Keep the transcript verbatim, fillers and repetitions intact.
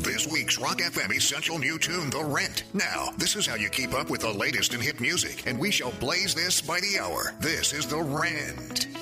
This week's Rock F M Essential New Tune, The Rent. Now, this is how you keep up with the latest in hit music, and we shall blaze this by the hour. This is The Rent.